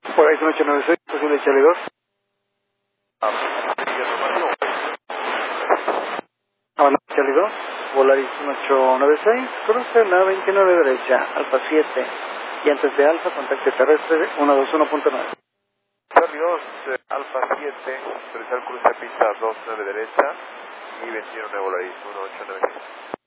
Por ahí son 896, posible Charlie 2. Avanza Charlie 2, Volaris 1896, cruce la 29 derecha, Alfa 7. Y antes de Alfa, contacto terrestre 121.9. Charlie 2, Alfa 7, autorizar cruce pista 29 derecha y 21 Volaris 1896.